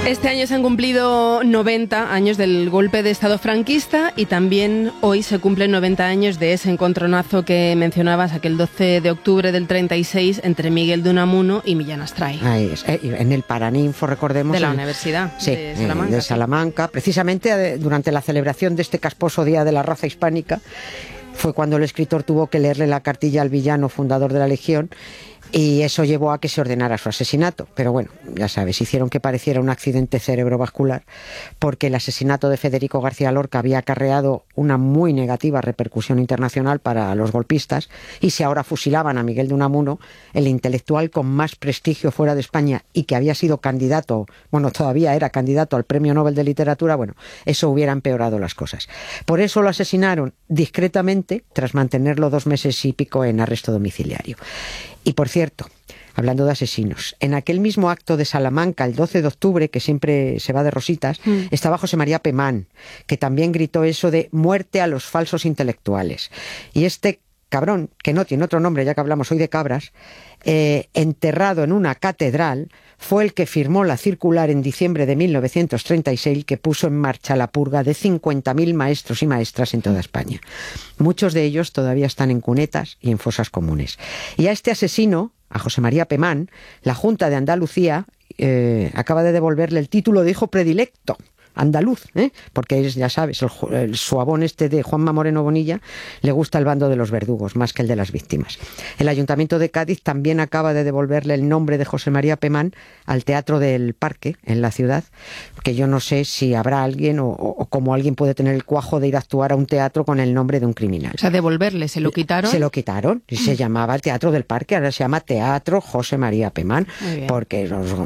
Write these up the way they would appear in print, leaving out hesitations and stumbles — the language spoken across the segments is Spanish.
Este año se han cumplido 90 años del golpe de Estado franquista y también hoy se cumplen 90 años de ese encontronazo que mencionabas, aquel 12 de octubre del 36 entre Miguel de Unamuno y Millán Astray. Ahí es, en el Paraninfo, recordemos. De la Universidad de Salamanca. De Salamanca. Precisamente durante la celebración de este casposo Día de la Raza Hispánica fue cuando el escritor tuvo que leerle la cartilla al villano fundador de la Legión, y eso llevó a que se ordenara su asesinato. Pero bueno, ya sabes, hicieron que pareciera un accidente cerebrovascular, porque el asesinato de Federico García Lorca había acarreado una muy negativa repercusión internacional para los golpistas, y si ahora fusilaban a Miguel de Unamuno, el intelectual con más prestigio fuera de España y que había sido candidato, bueno, todavía era candidato al Premio Nobel de Literatura, bueno, eso hubiera empeorado las cosas. Por eso lo asesinaron discretamente, tras mantenerlo 2 meses y pico en arresto domiciliario. Y por cierto, hablando de asesinos, en aquel mismo acto de Salamanca, el 12 de octubre, que siempre se va de rositas, estaba José María Pemán, que también gritó eso de muerte a los falsos intelectuales. Y este cabrón, que no tiene otro nombre, ya que hablamos hoy de cabras, enterrado en una catedral, fue el que firmó la circular en diciembre de 1936 que puso en marcha la purga de 50.000 maestros y maestras en toda España. Muchos de ellos todavía están en cunetas y en fosas comunes. Y a este asesino, a José María Pemán, la Junta de Andalucía acaba de devolverle el título de hijo predilecto andaluz, porque es, ya sabes, el suabón este de Juanma Moreno Bonilla le gusta el bando de los verdugos más que el de las víctimas. El Ayuntamiento de Cádiz también acaba de devolverle el nombre de José María Pemán al Teatro del Parque, en la ciudad, que yo no sé si habrá alguien o cómo alguien puede tener el cuajo de ir a actuar a un teatro con el nombre de un criminal. O sea, devolverle, ¿se lo quitaron? Se lo quitaron, y se llamaba el Teatro del Parque, ahora se llama Teatro José María Pemán, porque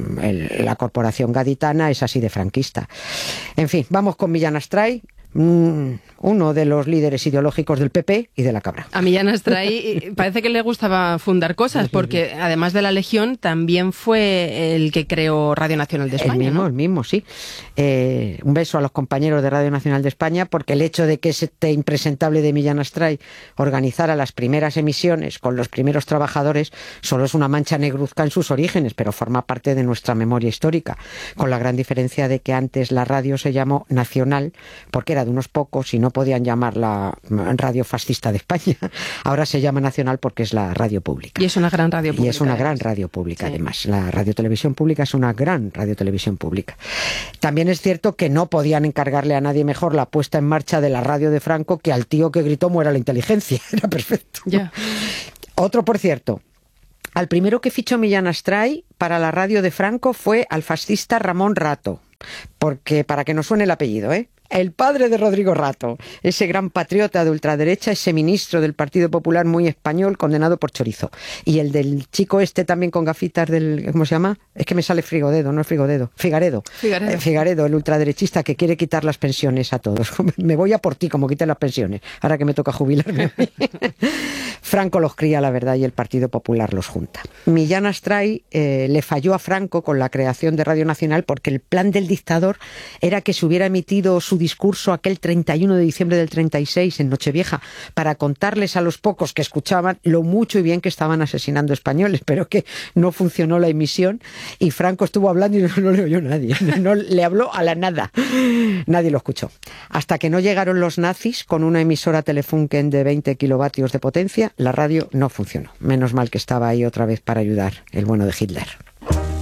la corporación gaditana es así de franquista. En fin, vamos con Millán Astray, uno de los líderes ideológicos del PP y de la Cabra. A Millán Astray parece que le gustaba fundar cosas, porque además de la Legión también fue el que creó Radio Nacional de España. El mismo, sí. Un beso a los compañeros de Radio Nacional de España, porque el hecho de que este impresentable de Millán Astray organizara las primeras emisiones con los primeros trabajadores solo es una mancha negruzca en sus orígenes, pero forma parte de nuestra memoria histórica, con la gran diferencia de que antes la radio se llamó Nacional porque era de unos pocos y no podían llamarla Radio Fascista de España. Ahora se llama Nacional porque es la radio pública. Y es una gran radio pública. Y es una gran radio pública, sí. Además. La radiotelevisión pública es una gran radiotelevisión pública. También es cierto que no podían encargarle a nadie mejor la puesta en marcha de la radio de Franco que al tío que gritó muera la inteligencia. Era perfecto. Ya. Otro, por cierto. Al primero que fichó Millán Astray para la radio de Franco fue al fascista Ramón Rato. Porque, para que nos suene el apellido, el padre de Rodrigo Rato, ese gran patriota de ultraderecha, ese ministro del Partido Popular muy español, condenado por chorizo. Y el del chico este también con gafitas del... ¿Cómo se llama? Es que me sale Frigodedo, no es Frigodedo. Figaredo. Figaredo, el ultraderechista que quiere quitar las pensiones a todos. Me voy a por ti, como quiten las pensiones, ahora que me toca jubilarme. Franco los cría, la verdad, y el Partido Popular los junta. Millán Astray le falló a Franco con la creación de Radio Nacional porque el plan del dictador era que se hubiera emitido su discurso aquel 31 de diciembre del 36 en Nochevieja para contarles a los pocos que escuchaban lo mucho y bien que estaban asesinando españoles, pero que no funcionó la emisión y Franco estuvo hablando y no le oyó nadie, no le habló a la nada, nadie lo escuchó. Hasta que no llegaron los nazis con una emisora Telefunken de 20 kilovatios de potencia, la radio no funcionó. Menos mal que estaba ahí otra vez para ayudar el bueno de Hitler.